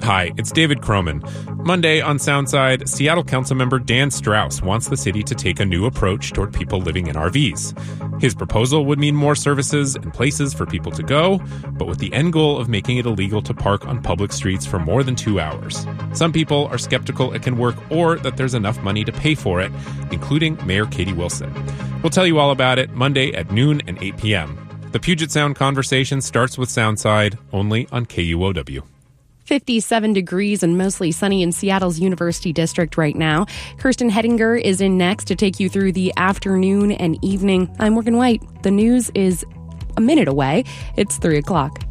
Hi, it's David Croman. Monday on Soundside, Seattle Councilmember Dan Strauss wants the city to take a new approach toward people living in RVs. His proposal would mean more services and places for people to go, but with the end goal of making it illegal to park on public streets for more than 2 hours. Some people are skeptical it can work or that there's enough money to pay for it, including Mayor Katie Wilson. We'll tell you all about it Monday at noon and 8 p.m. The Puget Sound conversation starts with Soundside, only on KUOW. 57 degrees and mostly sunny in Seattle's University District right now. Kirsten Hettinger is in next to take you through the afternoon and evening. I'm Morgan White. The news is a minute away. It's 3 o'clock.